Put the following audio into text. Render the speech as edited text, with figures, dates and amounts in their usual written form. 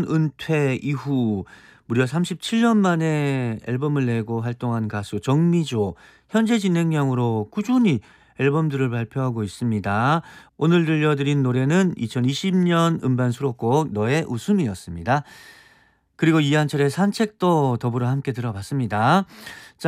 가수권 은퇴 이후 무려 37년 만에 앨범을 내고 활동한 가수 정미조. 현재 진행형으로 꾸준히 앨범들을 발표하고 있습니다. 오늘 들려드린 노래는 2020년 음반 수록곡 너의 웃음이었습니다. 그리고 이한철의 산책도 더불어 함께 들어봤습니다. 자,